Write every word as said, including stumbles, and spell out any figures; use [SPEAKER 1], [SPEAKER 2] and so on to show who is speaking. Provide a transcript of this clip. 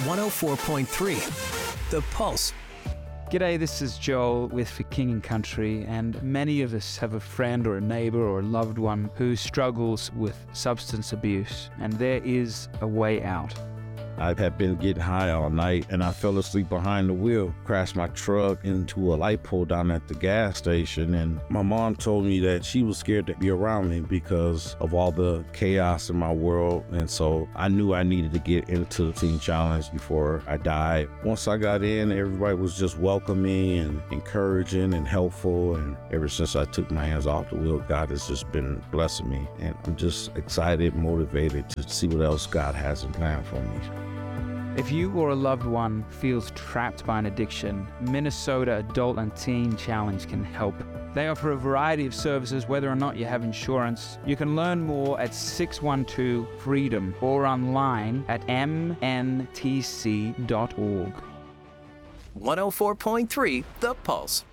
[SPEAKER 1] one oh four point three, The Pulse.
[SPEAKER 2] G'day, this is Joel with For King and Country, and many of us have a friend or a neighbour or a loved one who struggles with substance abuse, and there is a way out.
[SPEAKER 3] I had been getting high all night and I fell asleep behind the wheel, crashed my truck into a light pole down at the gas station. And my mom told me that she was scared to be around me because of all the chaos in my world. And so I knew I needed to get into the Teen Challenge before I died. Once I got in, everybody was just welcoming and encouraging and helpful. And ever since I took my hands off the wheel, God has just been blessing me. And I'm just excited, motivated to see what else God has in plan for me.
[SPEAKER 2] If you or a loved one feels trapped by an addiction, Minnesota Adult and Teen Challenge can help. They offer a variety of services whether or not you have insurance. You can learn more at six one two freedom or online at m n t c dot org.
[SPEAKER 1] one oh four point three, The Pulse.